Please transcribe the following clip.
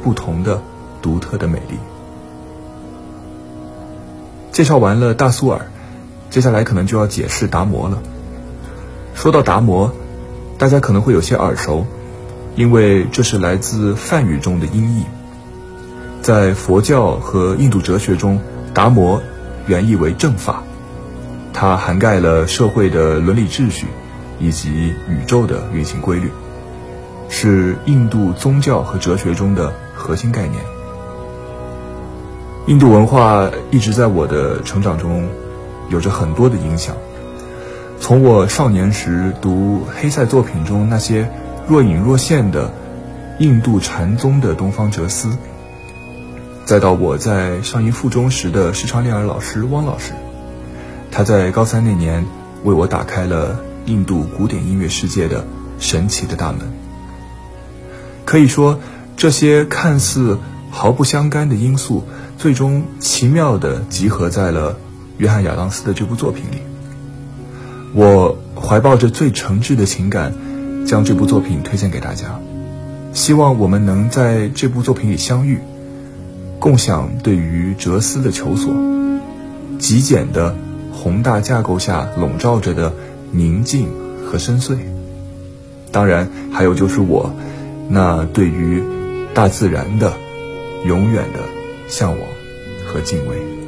不同的独特的美丽。介绍完了大苏尔，接下来可能就要解释达摩了。说到达摩，大家可能会有些耳熟，因为这是来自梵语中的音译。在佛教和印度哲学中，达摩原意为正法，它涵盖了社会的伦理秩序以及宇宙的运行规律，是印度宗教和哲学中的核心概念。印度文化一直在我的成长中有着很多的影响，从我少年时读黑塞作品中那些若隐若现的印度禅宗的东方哲思，再到我在上一附中时的视唱练耳老师汪老师，他在高3那年为我打开了印度古典音乐世界的神奇的大门。可以说，这些看似毫不相干的因素，最终奇妙地集合在了约翰亚当斯的这部作品里。我怀抱着最诚挚的情感，将这部作品推荐给大家，希望我们能在这部作品里相遇，共享对于哲思的求索，极简的宏大架构下笼罩着的宁静和深邃。当然还有就是我那对于大自然的永远的向往和敬畏。